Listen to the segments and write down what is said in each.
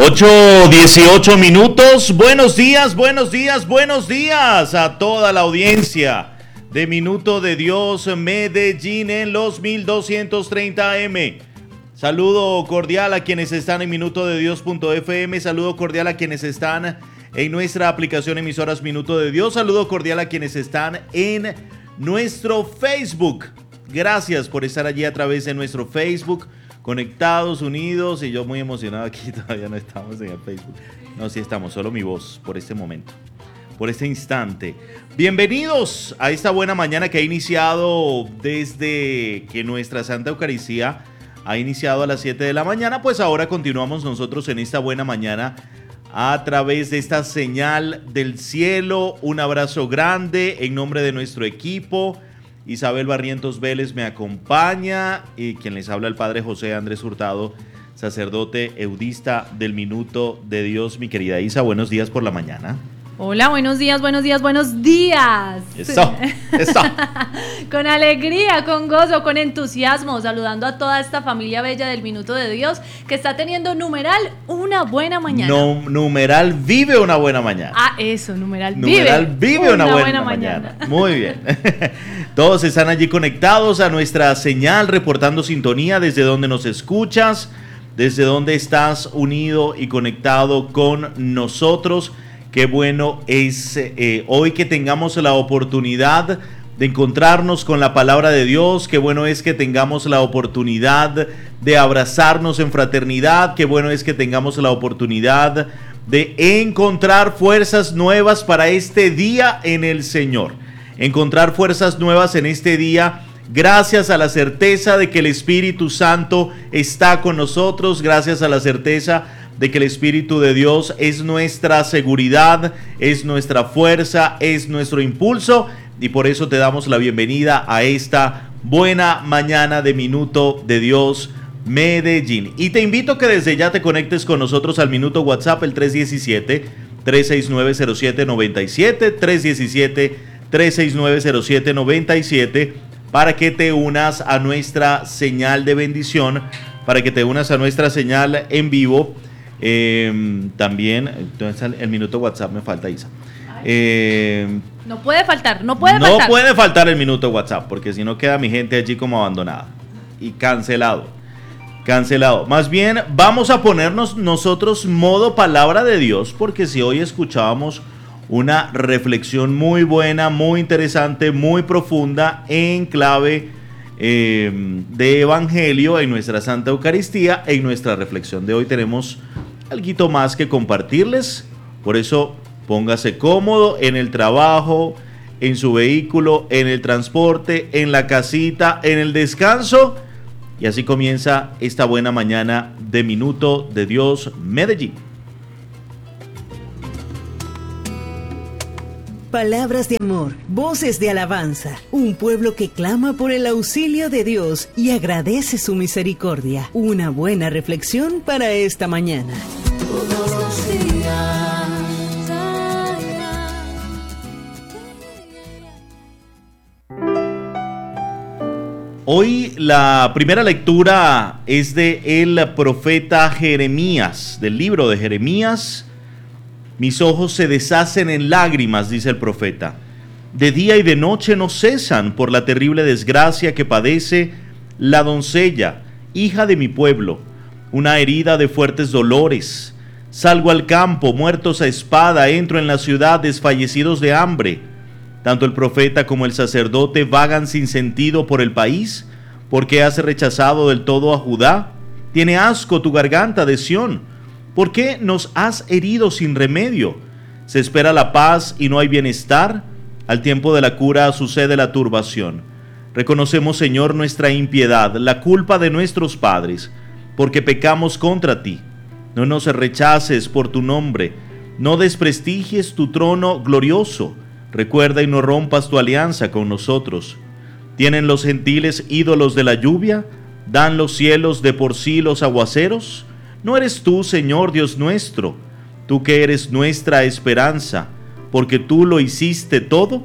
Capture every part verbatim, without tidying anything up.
ocho dieciocho minutos. Buenos días, buenos días, buenos días a toda la audiencia de Minuto de Dios Medellín en los mil doscientos treinta A M. Saludo cordial a quienes están en minuto de dios punto f m. Saludo cordial a quienes están en nuestra aplicación emisoras Minuto de Dios. Saludo cordial a quienes están en nuestro Facebook. Gracias por estar allí a través de nuestro Facebook. Conectados, unidos, y yo muy emocionado aquí, todavía no estamos en el Facebook. No, sí estamos, solo mi voz por este momento, por este instante. Bienvenidos a esta buena mañana que ha iniciado desde que nuestra Santa Eucaristía ha iniciado a las siete de la mañana, pues ahora continuamos nosotros en esta buena mañana a través de esta señal del cielo. Un abrazo grande en nombre de nuestro equipo. Isabel Barrientos Vélez me acompaña y quien les habla el Padre José Andrés Hurtado, sacerdote eudista del Minuto de Dios. Mi querida Isa, buenos días por la mañana. Hola, buenos días, buenos días, buenos días. Eso, eso. Con alegría, con gozo, con entusiasmo, saludando a toda esta familia bella del Minuto de Dios que está teniendo numeral una buena mañana. No, numeral vive una buena mañana. Ah, eso, numeral vive. Numeral vive una, una buena, buena mañana. mañana. Muy bien. Todos están allí conectados a nuestra señal, reportando sintonía desde donde nos escuchas, desde donde estás unido y conectado con nosotros. Qué bueno es eh, hoy que tengamos la oportunidad de encontrarnos con la palabra de Dios. Qué bueno es que tengamos la oportunidad de abrazarnos en fraternidad. Qué bueno es que tengamos la oportunidad de encontrar fuerzas nuevas para este día en el Señor. Encontrar fuerzas nuevas en este día gracias a la certeza de que el Espíritu Santo está con nosotros, gracias a la certeza de que el Espíritu de Dios es nuestra seguridad, es nuestra fuerza, es nuestro impulso, y por eso te damos la bienvenida a esta buena mañana de Minuto de Dios Medellín. Y te invito a que desde ya te conectes con nosotros al Minuto WhatsApp, el tres diecisiete, tres seis nueve, cero siete nueve siete, tres diecisiete, tres seis nueve, cero siete nueve siete, para que te unas a nuestra señal de bendición, para que te unas a nuestra señal en vivo. Eh, también, entonces el minuto WhatsApp me falta, Isa. Eh, no puede faltar, no puede no faltar. No puede faltar el minuto WhatsApp, porque si no queda mi gente allí como abandonada y cancelado. Cancelado. Más bien, vamos a ponernos nosotros modo palabra de Dios, porque si hoy escuchábamos una reflexión muy buena, muy interesante, muy profunda en clave eh, de evangelio en nuestra Santa Eucaristía, en nuestra reflexión de hoy tenemos algo más que compartirles. Por eso póngase cómodo en el trabajo, en su vehículo, en el transporte, en la casita, en el descanso, y así comienza esta buena mañana de Minuto de Dios Medellín. Palabras de amor, voces de alabanza, un pueblo que clama por el auxilio de Dios y agradece su misericordia. Una buena reflexión para esta mañana. Todos los días. Hoy la primera lectura es de el profeta Jeremías, del libro de Jeremías. Mis ojos se deshacen en lágrimas, dice el profeta. De día y de noche no cesan por la terrible desgracia que padece la doncella, hija de mi pueblo, una herida de fuertes dolores. Salgo al campo, muertos a espada, entro en la ciudad, desfallecidos de hambre. Tanto el profeta como el sacerdote vagan sin sentido por el país, porque has rechazado del todo a Judá. Tiene asco tu garganta de Sión. ¿Por qué nos has herido sin remedio? Se espera la paz y no hay bienestar. Al tiempo de la cura sucede la turbación. Reconocemos, Señor, nuestra impiedad, la culpa de nuestros padres, porque pecamos contra ti. No nos rechaces por tu nombre, no desprestigies tu trono glorioso. Recuerda y no rompas tu alianza con nosotros. ¿Tienen los gentiles ídolos de la lluvia? ¿Dan los cielos de por sí los aguaceros? ¿No eres tú, Señor Dios nuestro, tú que eres nuestra esperanza, porque tú lo hiciste todo?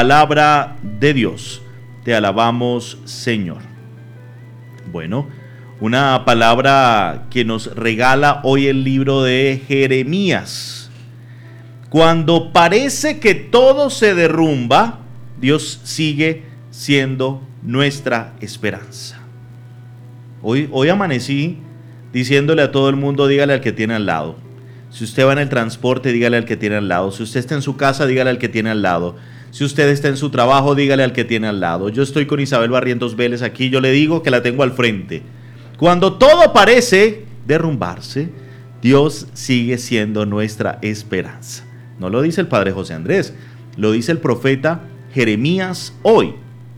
Palabra de Dios, te alabamos, Señor. Bueno, una palabra que nos regala hoy el libro de Jeremías. Cuando parece que todo se derrumba, Dios sigue siendo nuestra esperanza. Hoy, hoy amanecí diciéndole a todo el mundo, dígale al que tiene al lado. Si usted va en el transporte, dígale al que tiene al lado. Si usted está en su casa, dígale al que tiene al lado. Si usted está en su trabajo, dígale al que tiene al lado. Yo estoy con Isabel Barrientos Vélez aquí, yo le digo que la tengo al frente. Cuando todo parece derrumbarse, Dios sigue siendo nuestra esperanza. No lo dice el padre José Andrés, lo dice el profeta Jeremías hoy.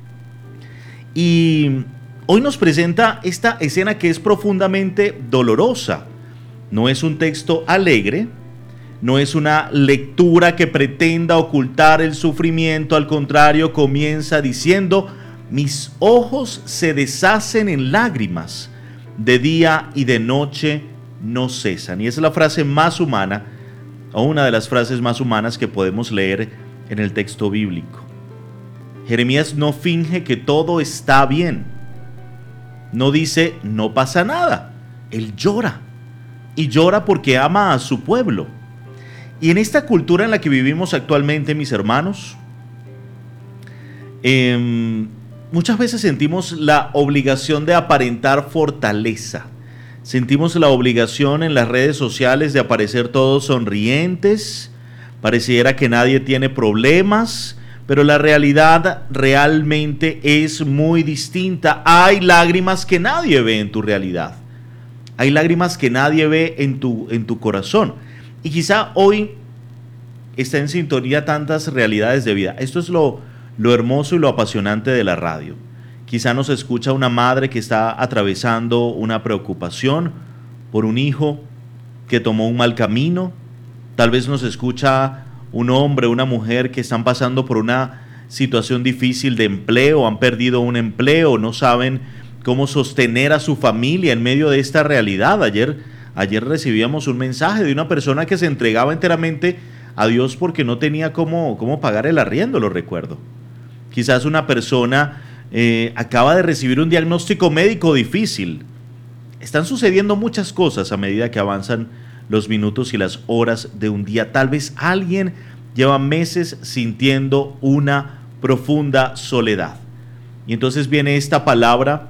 Y hoy nos presenta esta escena que es profundamente dolorosa. No es un texto alegre, no es una lectura que pretenda ocultar el sufrimiento, al contrario, comienza diciendo: mis ojos se deshacen en lágrimas, de día y de noche no cesan. Y esa es la frase más humana, o una de las frases más humanas que podemos leer en el texto bíblico. Jeremías no finge que todo está bien, no dice no pasa nada, él llora. Y llora porque ama a su pueblo. Y en esta cultura en la que vivimos actualmente, mis hermanos, eh, muchas veces sentimos la obligación de aparentar fortaleza. Sentimos la obligación en las redes sociales de aparecer todos sonrientes. Pareciera que nadie tiene problemas, pero la realidad realmente es muy distinta. Hay lágrimas que nadie ve en tu realidad. Hay lágrimas que nadie ve en tu, en tu corazón. Y quizá hoy está en sintonía tantas realidades de vida. Esto es lo, lo hermoso y lo apasionante de la radio. Quizá nos escucha una madre que está atravesando una preocupación por un hijo que tomó un mal camino. Tal vez nos escucha un hombre, una mujer que están pasando por una situación difícil de empleo, han perdido un empleo, no saben cómo sostener a su familia en medio de esta realidad. Ayer, ayer recibíamos un mensaje de una persona que se entregaba enteramente a Dios porque no tenía cómo, cómo pagar el arriendo, lo recuerdo. Quizás una persona eh, acaba de recibir un diagnóstico médico difícil. Están sucediendo muchas cosas a medida que avanzan los minutos y las horas de un día. Tal vez alguien lleva meses sintiendo una profunda soledad. Y entonces viene esta palabra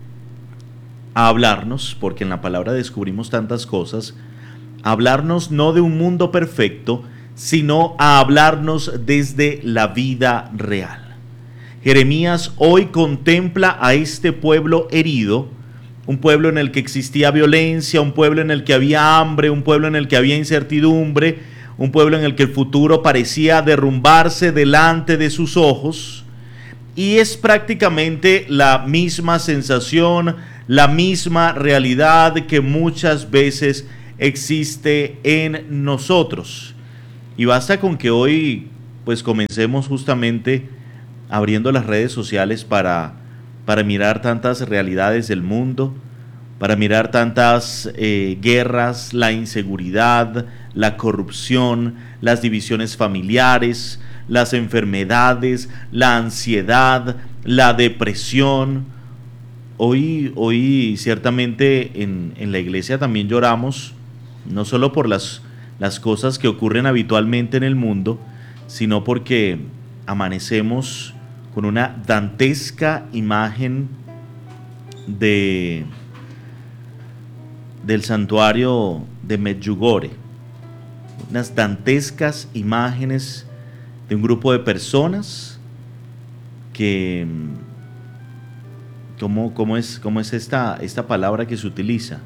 a hablarnos, porque en la palabra descubrimos tantas cosas, a hablarnos no de un mundo perfecto, sino a hablarnos desde la vida real. Jeremías hoy contempla a este pueblo herido, un pueblo en el que existía violencia, un pueblo en el que había hambre, un pueblo en el que había incertidumbre, un pueblo en el que el futuro parecía derrumbarse delante de sus ojos, y es prácticamente la misma sensación, la misma realidad que muchas veces existe en nosotros. Y basta con que hoy pues comencemos justamente abriendo las redes sociales para, para mirar tantas realidades del mundo, para mirar tantas eh, guerras, la inseguridad, la corrupción, las divisiones familiares, las enfermedades, la ansiedad, la depresión. Hoy, hoy ciertamente en, en la iglesia también lloramos, no solo por las, las cosas que ocurren habitualmente en el mundo, sino porque amanecemos con una dantesca imagen de, del santuario de Medjugorje, unas dantescas imágenes de un grupo de personas que... ¿Cómo, cómo es, cómo es esta, esta palabra que se utiliza?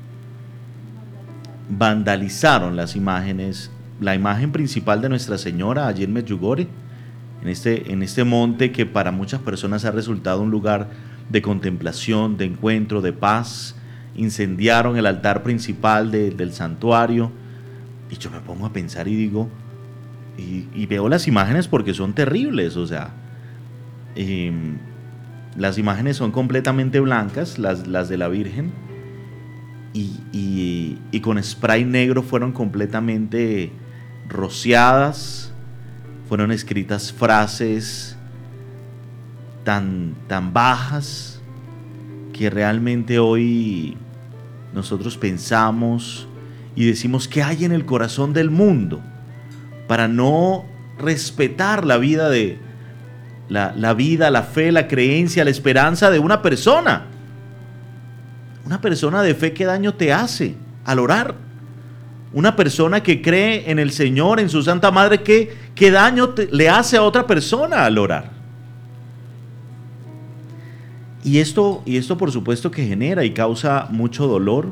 Vandalizaron las imágenes, la imagen principal de Nuestra Señora allí en Medjugorje, en este, en este monte que para muchas personas ha resultado un lugar de contemplación, de encuentro, de paz. Incendiaron el altar principal de, del santuario. Y yo me pongo a pensar y digo, y, y veo las imágenes porque son terribles, o sea... Eh, Las imágenes son completamente blancas, las, las de la Virgen, y, y, y con spray negro fueron completamente rociadas, fueron escritas frases tan, tan bajas que realmente hoy nosotros pensamos y decimos qué hay en el corazón del mundo para no respetar la vida de la, la vida, la fe, la creencia, la esperanza de una persona. Una persona de fe, ¿qué daño te hace al orar? Una persona que cree en el Señor, en su Santa Madre, ¿qué, qué daño te, le hace a otra persona al orar? Y esto, y esto por supuesto que genera y causa mucho dolor.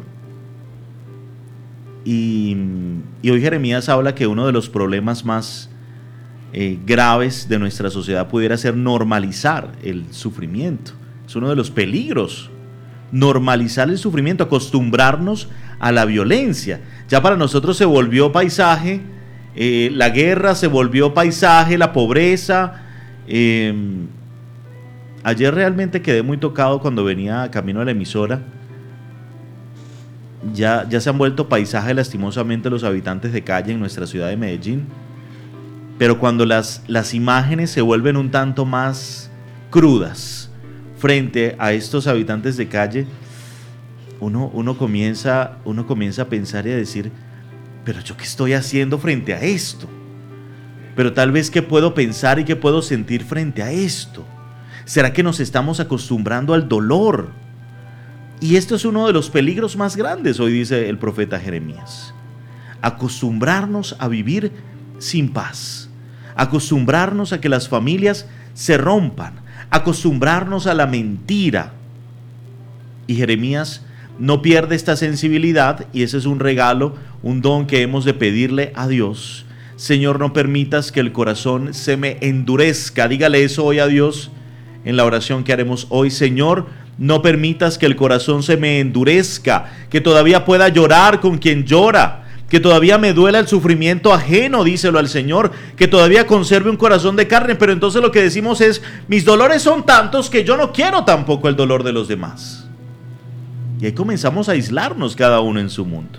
Y, y hoy Jeremías habla que uno de los problemas más eh, graves de nuestra sociedad pudiera ser normalizar el sufrimiento. Es uno de los peligros. Normalizar el sufrimiento, acostumbrarnos a la violencia. Ya para nosotros se volvió paisaje, eh, la guerra se volvió paisaje, la pobreza. Eh, ayer realmente quedé muy tocado cuando venía camino a la emisora. Ya, ya se han vuelto paisaje lastimosamente los habitantes de calle en nuestra ciudad de Medellín. Pero cuando las, las imágenes se vuelven un tanto más crudas frente a estos habitantes de calle, uno, uno, comienza, uno comienza a pensar y a decir, pero yo qué estoy haciendo frente a esto, pero tal vez qué puedo pensar y qué puedo sentir frente a esto. ¿Será que nos estamos acostumbrando al dolor? Y esto es uno de los peligros más grandes, hoy dice el profeta Jeremías. Acostumbrarnos a vivir sin paz, acostumbrarnos a que las familias se rompan, acostumbrarnos a la mentira. Y Jeremías no pierde esta sensibilidad, y ese es un regalo, un don que hemos de pedirle a Dios. Señor, no permitas que el corazón se me endurezca. Dígale eso hoy a Dios en la oración que haremos hoy. Señor, no permitas que el corazón se me endurezca, que todavía pueda llorar con quien llora, que todavía me duela el sufrimiento ajeno, díselo al Señor, que todavía conserve un corazón de carne. Pero entonces lo que decimos es, mis dolores son tantos que yo no quiero tampoco el dolor de los demás. Y ahí comenzamos a aislarnos cada uno en su mundo.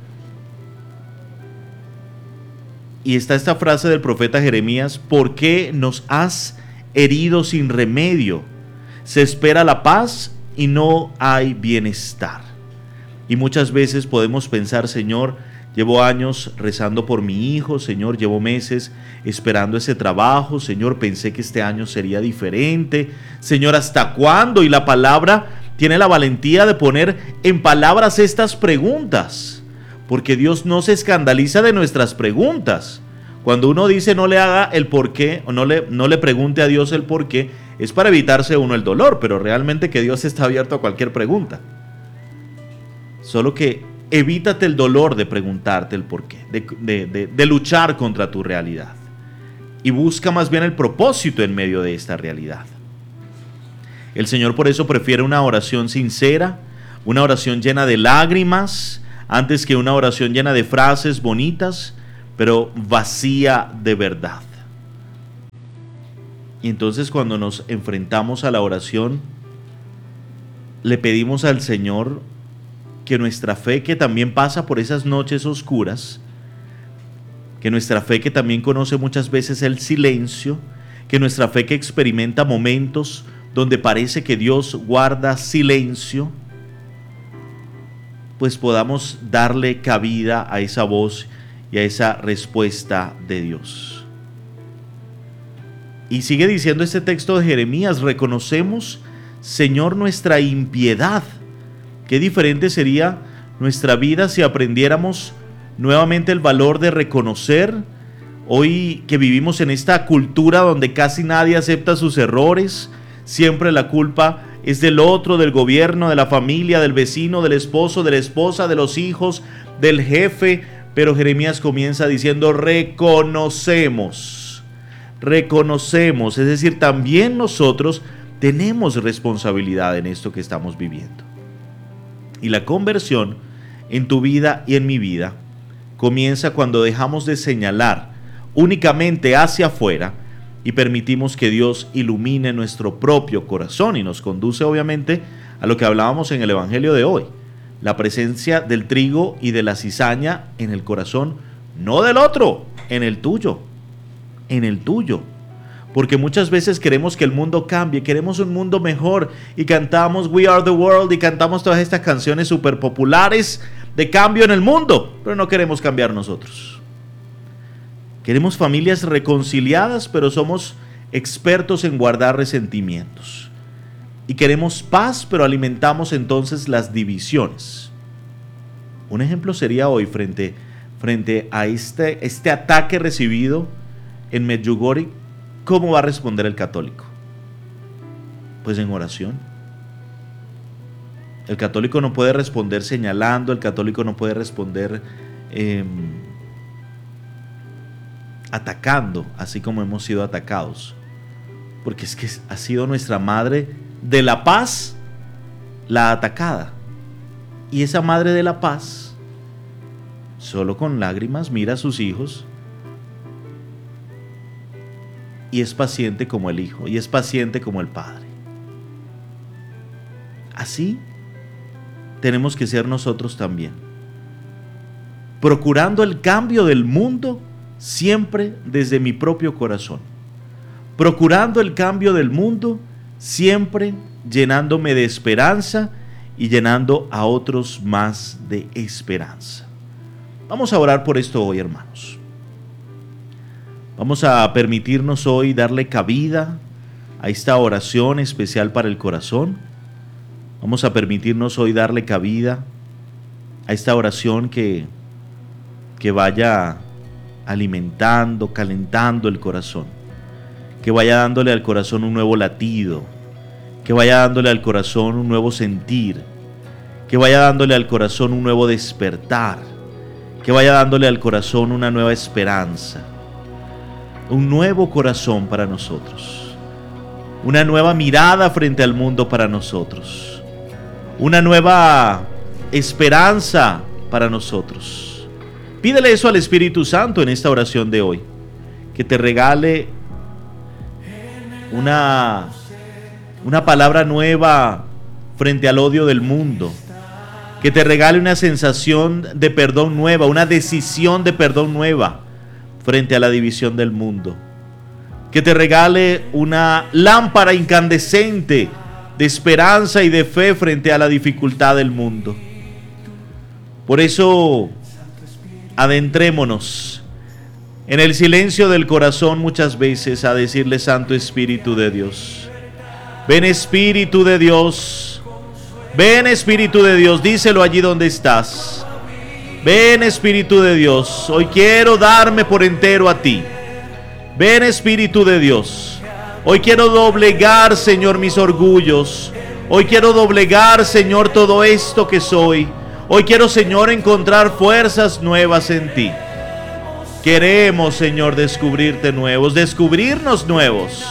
Y está esta frase del profeta Jeremías: ¿por qué nos has herido sin remedio? Se espera la paz y no hay bienestar. Y muchas veces podemos pensar, Señor, llevo años rezando por mi hijo, Señor, llevo meses esperando ese trabajo, Señor, pensé que este año sería diferente, Señor, ¿hasta cuándo? Y la palabra tiene la valentía de poner en palabras estas preguntas, porque Dios no se escandaliza de nuestras preguntas. Cuando uno dice no le haga el por qué, o no le, no le pregunte a Dios el por qué, es para evitarse uno el dolor, pero realmente que Dios está abierto a cualquier pregunta. Solo que evítate el dolor de preguntarte el por qué, de, de, de, de luchar contra tu realidad. Y busca más bien el propósito en medio de esta realidad. El Señor por eso prefiere una oración sincera, una oración llena de lágrimas, antes que una oración llena de frases bonitas, pero vacía de verdad. Y entonces cuando nos enfrentamos a la oración, le pedimos al Señor que nuestra fe, que también pasa por esas noches oscuras, que nuestra fe que también conoce muchas veces el silencio, que nuestra fe que experimenta momentos donde parece que Dios guarda silencio, pues podamos darle cabida a esa voz y a esa respuesta de Dios. Y sigue diciendo este texto de Jeremías: reconocemos, Señor, nuestra impiedad. Qué diferente sería nuestra vida si aprendiéramos nuevamente el valor de reconocer. Hoy que vivimos en esta cultura donde casi nadie acepta sus errores, siempre la culpa es del otro, del gobierno, de la familia, del vecino, del esposo, de la esposa, de los hijos, del jefe. Pero Jeremías comienza diciendo: reconocemos, reconocemos, es decir, también nosotros tenemos responsabilidad en esto que estamos viviendo. Y la conversión en tu vida y en mi vida comienza cuando dejamos de señalar únicamente hacia afuera y permitimos que Dios ilumine nuestro propio corazón y nos conduce obviamente a lo que hablábamos en el Evangelio de hoy: la presencia del trigo y de la cizaña en el corazón, no del otro, en el tuyo, en el tuyo. Porque muchas veces queremos que el mundo cambie, queremos un mundo mejor y cantamos We Are the World y cantamos todas estas canciones súper populares de cambio en el mundo, pero no queremos cambiar nosotros. Queremos familias reconciliadas, pero somos expertos en guardar resentimientos. Y queremos paz, pero alimentamos entonces las divisiones. Un ejemplo sería hoy frente, frente a este, este ataque recibido en Medjugorje. ¿Cómo va a responder el católico? Pues en oración. El católico no puede responder señalando, el católico no puede responder eh, atacando, así como hemos sido atacados. Porque es que ha sido nuestra madre de la paz la atacada. Y esa madre de la paz, solo con lágrimas, mira a sus hijos y es paciente como el hijo, y es paciente como el padre. Así tenemos que ser nosotros también, procurando el cambio del mundo siempre desde mi propio corazón, procurando el cambio del mundo siempre llenándome de esperanza y llenando a otros más de esperanza. Vamos a orar por esto hoy, hermanos. Vamos a permitirnos hoy darle cabida a esta oración especial para el corazón. Vamos a permitirnos hoy darle cabida a esta oración que, que vaya alimentando, calentando el corazón, que vaya dándole al corazón un nuevo latido, que vaya dándole al corazón un nuevo sentir, que vaya dándole al corazón un nuevo despertar, que vaya dándole al corazón una nueva esperanza, un nuevo corazón para nosotros, una nueva mirada frente al mundo para nosotros, una nueva esperanza para nosotros. Pídele eso al Espíritu Santo en esta oración de hoy, que te regale una, una palabra nueva frente al odio del mundo, que te regale una sensación de perdón nueva, una decisión de perdón nueva frente a la división del mundo, que te regale una lámpara incandescente de esperanza y de fe frente a la dificultad del mundo. Por eso, adentrémonos en el silencio del corazón muchas veces a decirle: Santo Espíritu de Dios, ven Espíritu de Dios, ven Espíritu de Dios, díselo allí donde estás. Ven Espíritu de Dios, hoy quiero darme por entero a ti. Ven Espíritu de Dios, hoy quiero doblegar, Señor, mis orgullos. Hoy quiero doblegar, Señor, todo esto que soy. Hoy quiero, Señor, encontrar fuerzas nuevas en ti. Queremos, Señor, descubrirte nuevos, descubrirnos nuevos.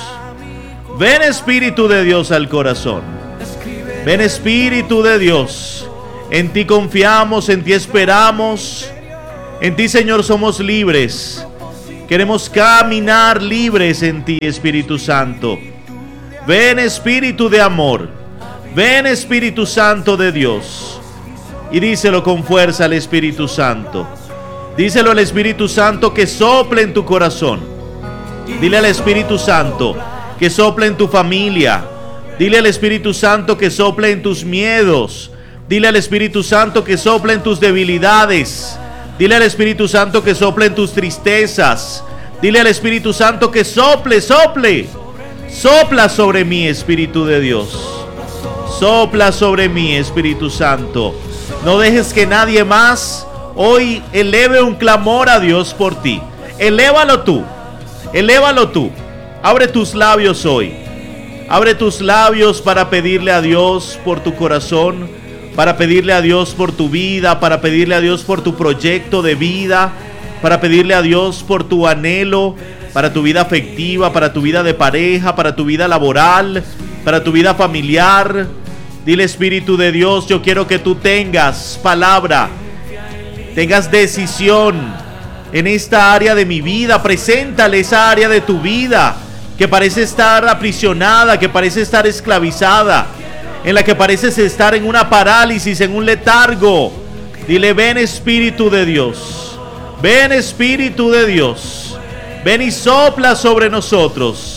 Ven Espíritu de Dios al corazón. Ven Espíritu de Dios. En ti confiamos, en ti esperamos. En ti, Señor, somos libres. Queremos caminar libres en ti, Espíritu Santo. Ven Espíritu de amor. Ven Espíritu Santo de Dios. Y díselo con fuerza al Espíritu Santo. Díselo al Espíritu Santo que sople en tu corazón. Dile al Espíritu Santo que sople en tu familia. Dile al Espíritu Santo que sople en tus miedos. Dile al Espíritu Santo que sople en tus debilidades. Dile al Espíritu Santo que sople en tus tristezas. Dile al Espíritu Santo que sople, sople. Sopla sobre mí, Espíritu de Dios. Sopla sobre mí, Espíritu Santo. No dejes que nadie más hoy eleve un clamor a Dios por ti. Elévalo tú. Elévalo tú. Abre tus labios hoy. Abre tus labios para pedirle a Dios por tu corazón, para pedirle a Dios por tu vida, para pedirle a Dios por tu proyecto de vida, para pedirle a Dios por tu anhelo, para tu vida afectiva, para tu vida de pareja, para tu vida laboral, para tu vida familiar. Dile: Espíritu de Dios, yo quiero que tú tengas palabra, tengas decisión en esta área de mi vida. Preséntale esa área de tu vida que parece estar aprisionada, que parece estar esclavizada, en la que pareces estar en una parálisis, en un letargo. Dile: ven Espíritu de Dios, ven Espíritu de Dios, ven y sopla sobre nosotros,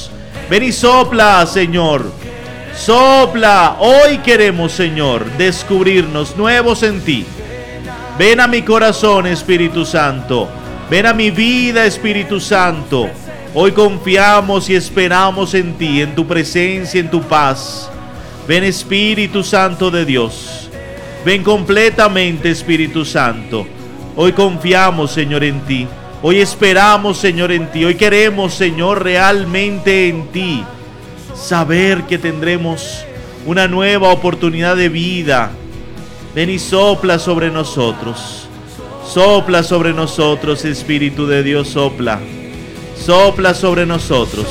Ven y sopla, Señor. Sopla. Hoy queremos, Señor, descubrirnos nuevos en ti. Ven a mi corazón, Espíritu Santo. Ven a mi vida, Espíritu Santo. Hoy confiamos y esperamos en ti, en tu presencia, en tu paz. Ven, Espíritu Santo de Dios. Ven completamente, Espíritu Santo. Hoy confiamos, Señor, en ti. Hoy esperamos, Señor, en ti. Hoy queremos, Señor, realmente en ti. Saber que tendremos una nueva oportunidad de vida. Ven y sopla sobre nosotros. Sopla sobre nosotros, Espíritu de Dios, sopla. Sopla sobre nosotros.